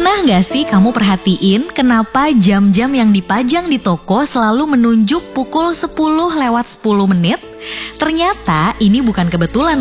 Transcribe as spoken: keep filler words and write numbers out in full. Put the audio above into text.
Pernah gak sih kamu perhatiin kenapa jam-jam yang dipajang di toko selalu menunjuk pukul sepuluh lewat sepuluh menit? Ternyata ini bukan kebetulan